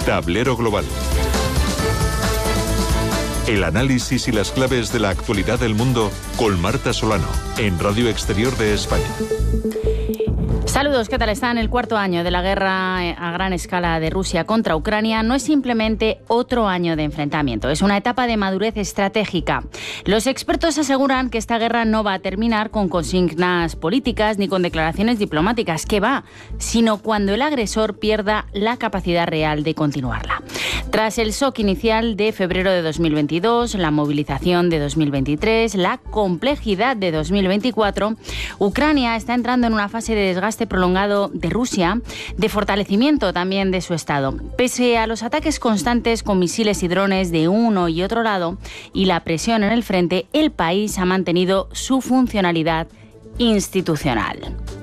Tablero Global. El análisis y las claves de la actualidad del mundo con Marta Solano, en Radio Exterior de España. Saludos, ¿qué tal están? El cuarto año de la guerra a gran escala de Rusia contra Ucrania no es simplemente otro año de enfrentamiento, es una etapa de madurez estratégica. Los expertos aseguran que esta guerra no va a terminar con consignas políticas ni con declaraciones diplomáticas, que va, sino cuando el agresor pierda la capacidad real de continuarla. Tras el shock inicial de febrero de 2022, la movilización de 2023, la complejidad de 2024, Ucrania está entrando en una fase de desgaste prolongado de Rusia, de fortalecimiento también de su Estado. Pese a los ataques constantes con misiles y drones de uno y otro lado y la presión en el frente, el país ha mantenido su funcionalidad institucional.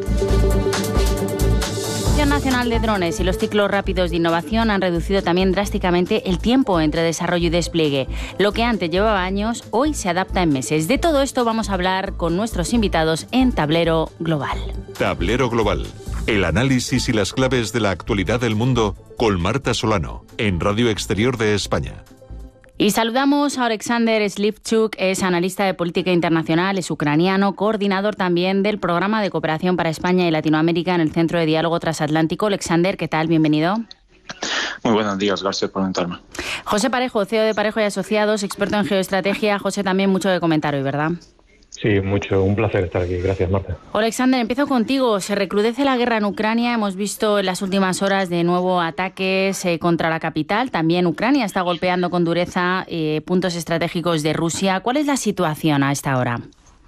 La Asociación Nacional de Drones y los ciclos rápidos de innovación han reducido también drásticamente el tiempo entre desarrollo y despliegue. Lo que antes llevaba años, hoy se adapta en meses. De todo esto vamos a hablar con nuestros invitados en Tablero Global. Tablero Global. El análisis y las claves de la actualidad del mundo con Marta Solano, en Radio Exterior de España. Y saludamos a Oleksandr Slivchuk, es analista de política internacional, es ucraniano, coordinador también del Programa de Cooperación para España y Latinoamérica en el Centro de Diálogo Transatlántico. Oleksandr, ¿qué tal? Bienvenido. Muy buenos días, gracias por invitarme. José Parejo, CEO de Parejo y Asociados, experto en geoestrategia. José, también mucho que comentar hoy, ¿verdad? Sí, mucho. Un placer estar aquí. Gracias, Marta. Oleksandr, empiezo contigo. Se recrudece la guerra en Ucrania. Hemos visto en las últimas horas de nuevo ataques contra la capital. También Ucrania está golpeando con dureza puntos estratégicos de Rusia. ¿Cuál es la situación a esta hora?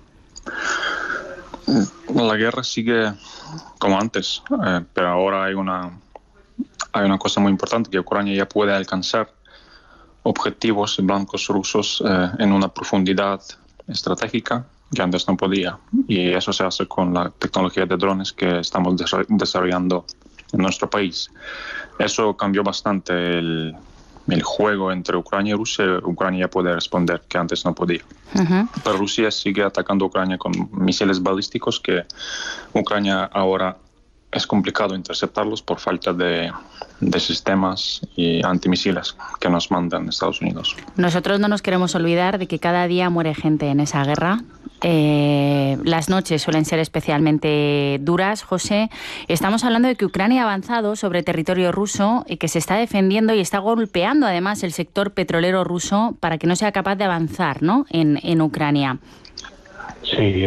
La guerra sigue como antes, pero ahora hay una cosa muy importante, que Ucrania ya puede alcanzar objetivos blancos rusos en una profundidad estratégica que antes no podía, y eso se hace con la tecnología de drones que estamos desarrollando en nuestro país. Eso cambió bastante el juego entre Ucrania y Rusia. Ucrania ya puede responder, que antes no podía. Uh-huh. Pero Rusia sigue atacando a Ucrania con misiles balísticos que Ucrania ahora es complicado interceptarlos por falta de sistemas y antimisiles que nos mandan Estados Unidos. Nosotros no nos queremos olvidar de que cada día muere gente en esa guerra. Las noches suelen ser especialmente duras. José, estamos hablando de que Ucrania ha avanzado sobre territorio ruso y que se está defendiendo y está golpeando además el sector petrolero ruso para que no sea capaz de avanzar, ¿no?, en Ucrania. Sí,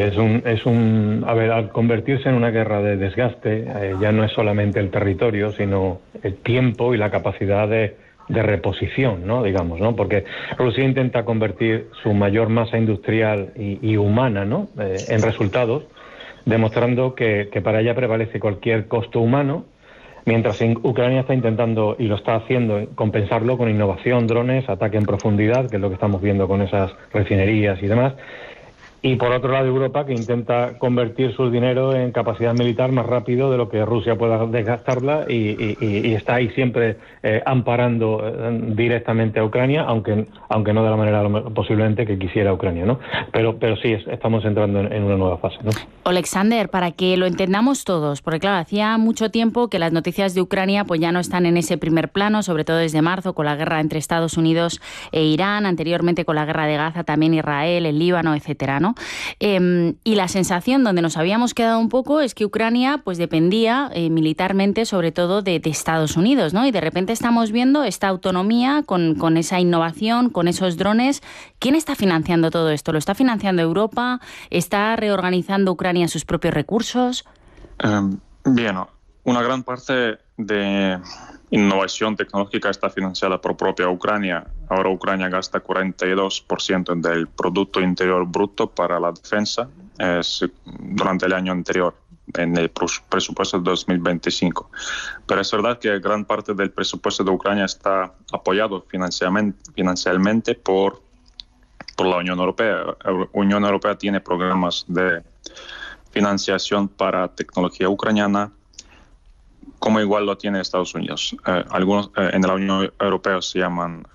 a ver, al convertirse en una guerra de desgaste, ya no es solamente el territorio, sino el tiempo y la capacidad de reposición, ¿no?, digamos, ¿no? Porque Rusia intenta convertir su mayor masa industrial y humana, ¿no?, en resultados, demostrando que para ella prevalece cualquier costo humano, mientras Ucrania está intentando, y lo está haciendo, compensarlo con innovación, drones, ataque en profundidad, que es lo que estamos viendo con esas refinerías y demás. Y por otro lado, Europa, que intenta convertir su dinero en capacidad militar más rápido de lo que Rusia pueda desgastarla, y está ahí siempre amparando directamente a Ucrania, aunque no de la manera posiblemente que quisiera Ucrania, ¿no? Pero sí, estamos entrando en una nueva fase, ¿no? Oleksandr, para que lo entendamos todos, porque claro, hacía mucho tiempo que las noticias de Ucrania pues ya no están en ese primer plano, sobre todo desde marzo, con la guerra entre Estados Unidos e Irán, anteriormente con la guerra de Gaza, también Israel, el Líbano, etcétera, ¿no? Y la sensación donde nos habíamos quedado un poco es que Ucrania pues dependía militarmente sobre todo de Estados Unidos, ¿no? Y de repente estamos viendo esta autonomía con esa innovación, con esos drones. ¿Quién está financiando todo esto? ¿Lo está financiando Europa? ¿Está reorganizando Ucrania sus propios recursos? Bien, una gran parte de innovación tecnológica está financiada por propia Ucrania. Ahora Ucrania gasta 42% del Producto Interior Bruto para la defensa durante el año anterior, en el presupuesto de 2025. Pero es verdad que gran parte del presupuesto de Ucrania está apoyado financieramente por la Unión Europea. La Unión Europea tiene programas de financiación para tecnología ucraniana, como igual lo tiene Estados Unidos. Algunos en la Unión Europea se llaman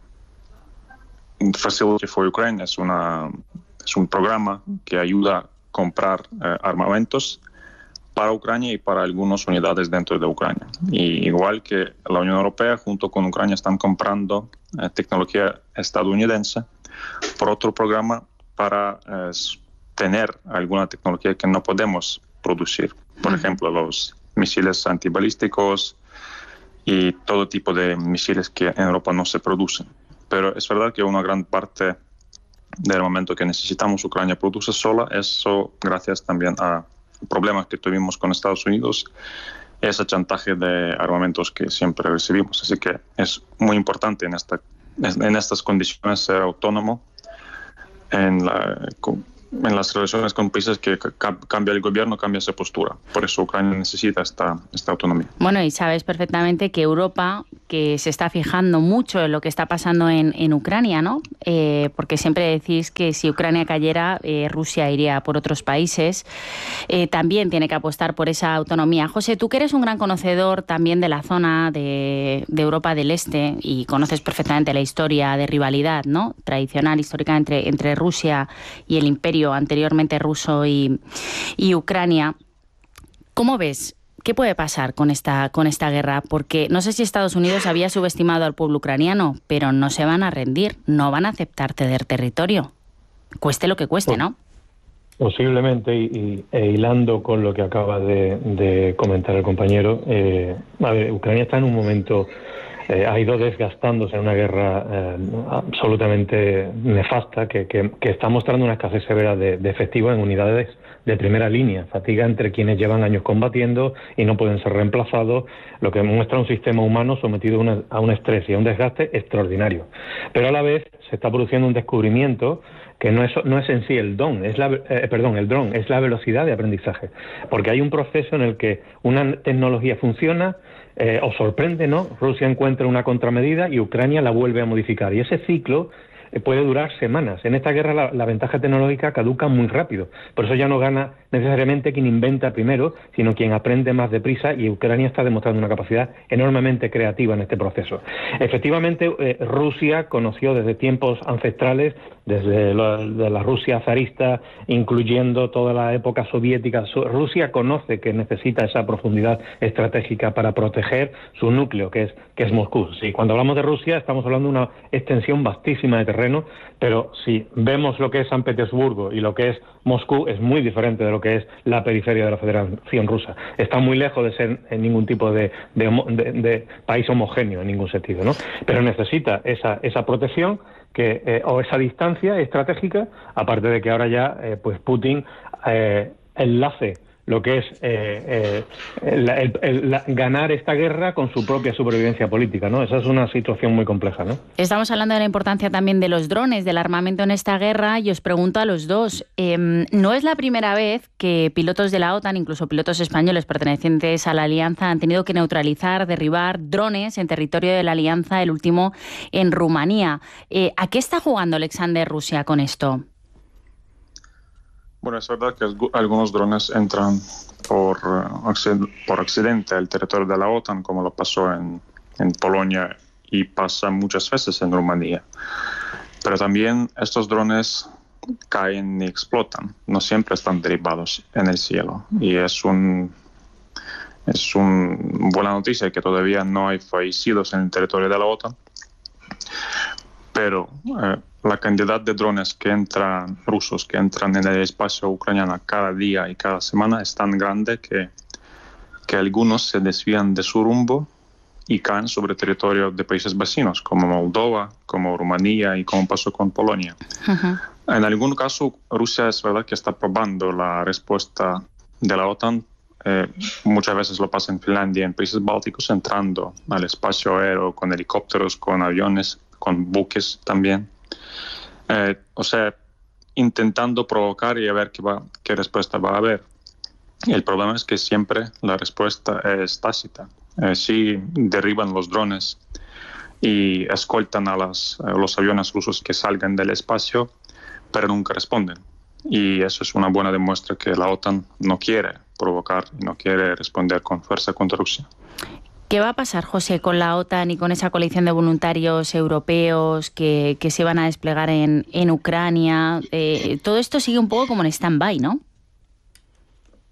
Facility for Ukraine, es un programa que ayuda a comprar armamentos para Ucrania y para algunas unidades dentro de Ucrania. Y igual que la Unión Europea junto con Ucrania están comprando tecnología estadounidense por otro programa para tener alguna tecnología que no podemos producir. Por ejemplo, los misiles antibalísticos y todo tipo de misiles que en Europa no se producen. Pero es verdad que una gran parte del momento que necesitamos Ucrania produce sola, eso gracias también a problemas que tuvimos con Estados Unidos, ese chantaje de armamentos que siempre recibimos. Así que es muy importante en estas condiciones ser autónomo en las relaciones con países que cambia el gobierno, cambia esa postura. Por eso Ucrania necesita esta autonomía. Bueno, y sabes perfectamente que Europa, que se está fijando mucho en lo que está pasando en Ucrania, ¿no? Porque siempre decís que si Ucrania cayera, Rusia iría por otros países. También tiene que apostar por esa autonomía. José, tú que eres un gran conocedor también de la zona de Europa del Este y conoces perfectamente la historia de rivalidad, ¿no?, tradicional, histórica entre Rusia y el imperio anteriormente ruso y Ucrania. ¿Cómo ves? ¿Qué puede pasar con esta guerra? Porque no sé si Estados Unidos había subestimado al pueblo ucraniano, pero no se van a rendir, no van a aceptar ceder territorio. Cueste lo que cueste, ¿no? Posiblemente, e hilando con lo que acaba de comentar el compañero, Ucrania está en un momento, ha ido desgastándose en una guerra absolutamente nefasta que está mostrando una escasez severa de efectivos en unidades de primera línea, fatiga entre quienes llevan años combatiendo y no pueden ser reemplazados, lo que muestra un sistema humano sometido a un estrés y a un desgaste extraordinario. Pero a la vez se está produciendo un descubrimiento que no es en sí el dron, es la velocidad de aprendizaje, porque hay un proceso en el que una tecnología funciona, os sorprende, ¿no? Rusia encuentra una contramedida y Ucrania la vuelve a modificar, y ese ciclo puede durar semanas. En esta guerra la ventaja tecnológica caduca muy rápido, por eso ya no gana necesariamente quien inventa primero, sino quien aprende más deprisa, y Ucrania está demostrando una capacidad enormemente creativa en este proceso. Efectivamente, Rusia conoció desde tiempos ancestrales, desde la Rusia zarista, incluyendo toda la época soviética, Rusia conoce que necesita esa profundidad estratégica para proteger su núcleo, que es Moscú. Sí, cuando hablamos de Rusia estamos hablando de una extensión vastísima de terreno, pero si vemos lo que es San Petersburgo y lo que es Moscú, es muy diferente de lo que es la periferia de la Federación Rusa. Está muy lejos de ser en ningún tipo de país homogéneo en ningún sentido, ¿no? Pero necesita esa protección o esa distancia estratégica, aparte de que ahora ya pues Putin enlace lo que es ganar esta guerra con su propia supervivencia política, ¿no? Esa es una situación muy compleja, ¿no? Estamos hablando de la importancia también de los drones, del armamento en esta guerra, y os pregunto a los dos, no es la primera vez que pilotos de la OTAN, incluso pilotos españoles pertenecientes a la Alianza, han tenido que neutralizar, derribar drones en territorio de la Alianza, el último en Rumanía. ¿A qué está jugando Alexander Rusia con esto? Bueno, es verdad que algunos drones entran por accidente al territorio de la OTAN, como lo pasó en Polonia y pasa muchas veces en Rumanía. Pero también estos drones caen y explotan, no siempre están derribados en el cielo. Y es una buena noticia que todavía no hay fallecidos en el territorio de la OTAN. Pero la cantidad de drones rusos que entran en el espacio ucraniano cada día y cada semana es tan grande que algunos se desvían de su rumbo y caen sobre territorio de países vecinos, como Moldova, como Rumanía y como pasó con Polonia. Uh-huh. En algún caso, Rusia es verdad que está probando la respuesta de la OTAN. Muchas veces lo pasa en Finlandia, en países bálticos, entrando al espacio aéreo con helicópteros, con aviones, con buques también. O sea, intentando provocar y a ver qué respuesta va a haber. El problema es que siempre la respuesta es tácita. Sí derriban los drones y escoltan a los aviones rusos que salgan del espacio, pero nunca responden. Y eso es una buena demuestra que la OTAN no quiere provocar y no quiere responder con fuerza contra Rusia. ¿Qué va a pasar, José, con la OTAN y con esa coalición de voluntarios europeos que se van a desplegar en Ucrania? Todo esto sigue un poco como en stand-by, ¿no?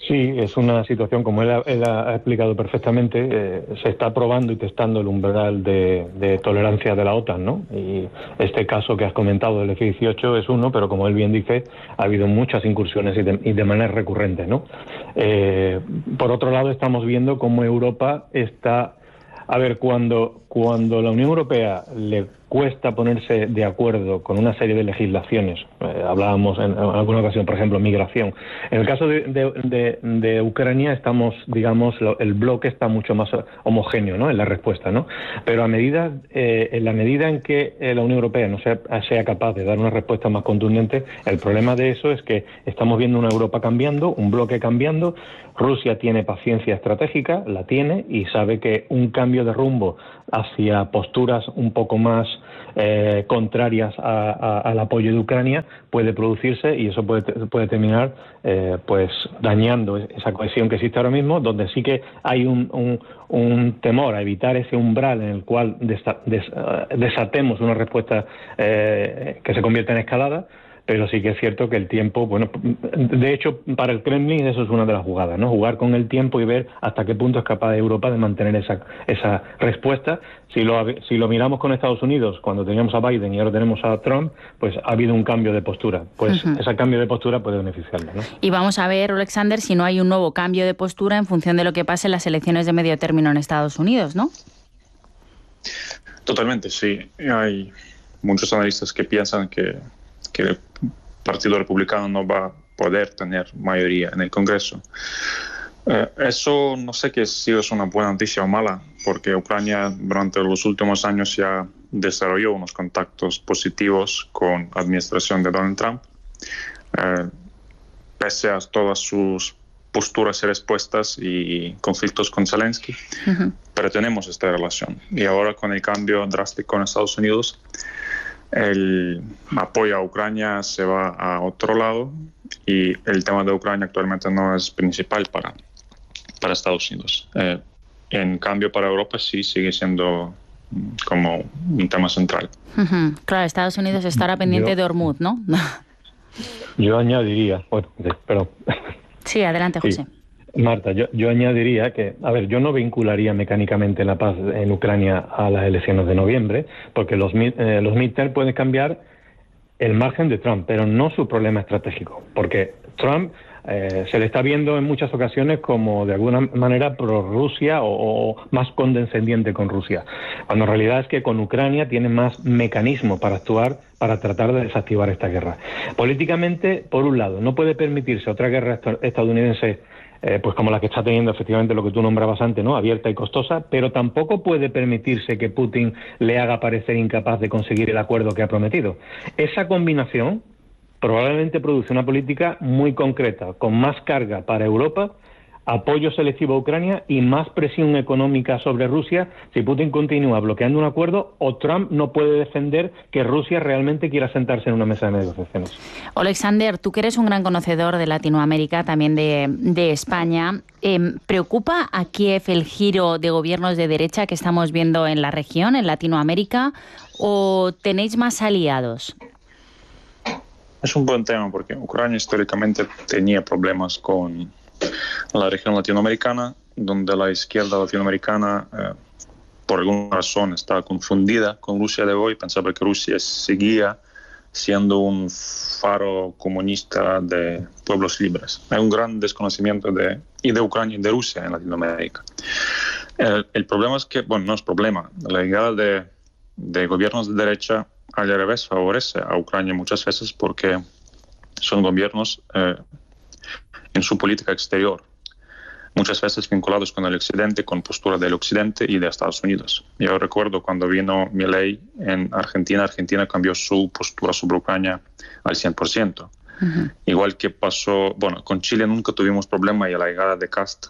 Sí, es una situación, como él ha explicado perfectamente, se está probando y testando el umbral de tolerancia de la OTAN, ¿no? Y este caso que has comentado del F-18 es uno, pero como él bien dice, ha habido muchas incursiones y de manera recurrente, ¿no? Por otro lado, estamos viendo cómo Europa está... A ver, cuando la Unión Europea le cuesta ponerse de acuerdo con una serie de legislaciones, hablábamos en alguna ocasión, por ejemplo, migración. En el caso de Ucrania estamos, digamos, el bloque está mucho más homogéneo, ¿no?, en la respuesta, ¿no? Pero en la medida en que la Unión Europea no sea capaz de dar una respuesta más contundente, el problema de eso es que estamos viendo una Europa cambiando, un bloque cambiando. Rusia tiene paciencia estratégica, la tiene, y sabe que un cambio de rumbo hacia posturas un poco más contrarias al apoyo de Ucrania puede producirse, y eso puede terminar pues dañando esa cohesión que existe ahora mismo, donde sí que hay un temor a evitar ese umbral en el cual desatemos una respuesta que se convierta en escalada. Pero sí que es cierto que el tiempo, bueno, de hecho, para el Kremlin eso es una de las jugadas, ¿no? Jugar con el tiempo y ver hasta qué punto es capaz Europa de mantener esa respuesta. Si lo miramos con Estados Unidos, cuando teníamos a Biden y ahora tenemos a Trump, pues ha habido un cambio de postura. Pues ese cambio de postura puede beneficiarle, ¿no? Y vamos a ver, Alexander, si no hay un nuevo cambio de postura en función de lo que pase en las elecciones de medio término en Estados Unidos, ¿no? Totalmente, sí. Hay muchos analistas que piensan que el Partido Republicano no va a poder tener mayoría en el Congreso. Eso no sé si es una buena noticia o mala, porque Ucrania durante los últimos años ya desarrolló unos contactos positivos con la administración de Donald Trump, pese a todas sus posturas y respuestas y conflictos con Zelensky, pero tenemos esta relación. Y ahora con el cambio drástico en Estados Unidos, el apoyo a Ucrania se va a otro lado, y el tema de Ucrania actualmente no es principal para Estados Unidos. En cambio, para Europa sí sigue siendo como un tema central. Claro, Estados Unidos estará pendiente de Hormuz, ¿no? Yo añadiría... Bueno, perdón. Sí, adelante, José. Sí. Marta, yo añadiría que, a ver, yo no vincularía mecánicamente la paz en Ucrania a las elecciones de noviembre, porque los midterm pueden cambiar el margen de Trump, pero no su problema estratégico, porque Trump se le está viendo en muchas ocasiones como de alguna manera pro-Rusia o más condescendiente con Rusia, cuando en realidad es que con Ucrania tiene más mecanismos para actuar, para tratar de desactivar esta guerra. Políticamente, por un lado, no puede permitirse otra guerra estadounidense pues como la que está teniendo efectivamente lo que tú nombrabas antes, ¿no?, abierta y costosa, pero tampoco puede permitirse que Putin le haga parecer incapaz de conseguir el acuerdo que ha prometido. Esa combinación probablemente produce una política muy concreta, con más carga para Europa, apoyo selectivo a Ucrania y más presión económica sobre Rusia si Putin continúa bloqueando un acuerdo o Trump no puede defender que Rusia realmente quiera sentarse en una mesa de negociaciones. Alexander, tú que eres un gran conocedor de Latinoamérica, también de España, ¿preocupa a Kiev el giro de gobiernos de derecha que estamos viendo en la región, en Latinoamérica, o tenéis más aliados? Es un buen tema porque Ucrania históricamente tenía problemas con la región latinoamericana, donde la izquierda latinoamericana por alguna razón está confundida con Rusia de hoy, pensaba que Rusia seguía siendo un faro comunista de pueblos libres. Hay un gran desconocimiento de Ucrania y de Rusia en Latinoamérica. El problema es que, bueno, no es problema, la llegada de gobiernos de derecha al revés favorece a Ucrania muchas veces porque son gobiernos en su política exterior, muchas veces vinculados con el Occidente, con postura del Occidente y de Estados Unidos. Yo recuerdo cuando vino Milei en Argentina cambió su postura sobre Ucrania al 100%. Igual que pasó, bueno, con Chile nunca tuvimos problema y la llegada de Kast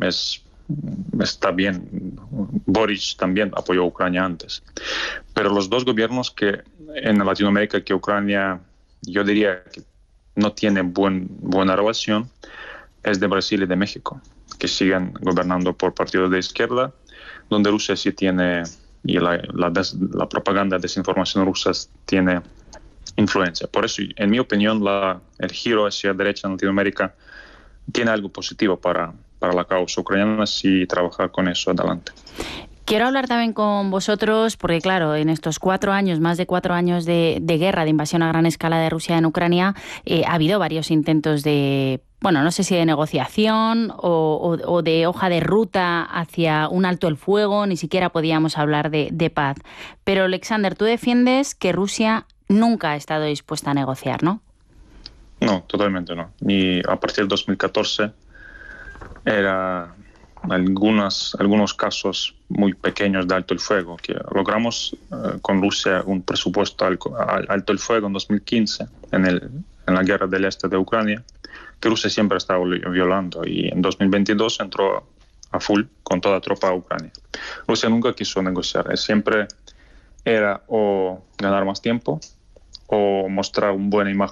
está bien. Boric también apoyó a Ucrania antes. Pero los dos gobiernos que en Latinoamérica que Ucrania, yo diría que no tienen buena relación, es de Brasil y de México, que siguen gobernando por partidos de izquierda, donde Rusia sí tiene, y la propaganda de desinformación rusa tiene influencia. Por eso, en mi opinión, el giro hacia derecha en Latinoamérica tiene algo positivo para la causa ucraniana si trabajar con eso adelante. Quiero hablar también con vosotros porque, claro, en estos 4 años, más de 4 años de guerra, de invasión a gran escala de Rusia en Ucrania, ha habido varios intentos de, no sé si de negociación o de hoja de ruta hacia un alto el fuego, ni siquiera podíamos hablar de paz. Pero, Alexander, tú defiendes que Rusia nunca ha estado dispuesta a negociar, ¿no? No, totalmente no. Y a partir de 2014 era algunos casos muy pequeños de alto el fuego, que logramos con Rusia un presupuesto alto el fuego en 2015 en la guerra del este de Ucrania, que Rusia siempre estaba violando, y en 2022 entró a full con toda tropa a Ucrania. Rusia nunca quiso negociar, siempre era o ganar más tiempo o mostrar una buena imagen